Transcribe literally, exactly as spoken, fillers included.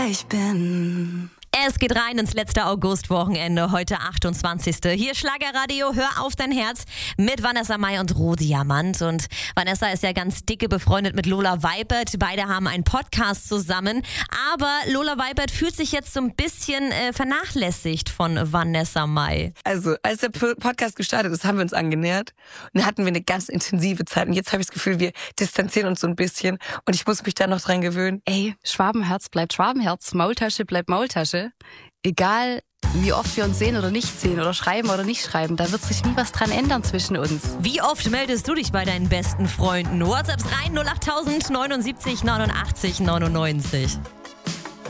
wer ich bin. Es geht rein ins letzte Augustwochenende, heute achtundzwanzigsten Hier Schlagerradio, hör auf dein Herz mit Vanessa Mai und Rohdiamant. Und Vanessa ist ja ganz dicke befreundet mit Lola Weibert. Beide haben einen Podcast zusammen. Aber Lola Weibert fühlt sich jetzt so ein bisschen äh, vernachlässigt von Vanessa Mai. Also, als der Podcast gestartet ist, haben wir uns angenähert. Und dann hatten wir eine ganz intensive Zeit. Und jetzt habe ich das Gefühl, wir distanzieren uns so ein bisschen. Und ich muss mich da noch dran gewöhnen. Ey, Schwabenherz bleibt Schwabenherz, Maultasche bleibt Maultasche. Egal, wie oft wir uns sehen oder nicht sehen oder schreiben oder nicht schreiben, da wird sich nie was dran ändern zwischen uns. Wie oft meldest du dich bei deinen besten Freunden? WhatsApps rein null acht tausend neunundsiebzig neunundachtzig neunundneunzig.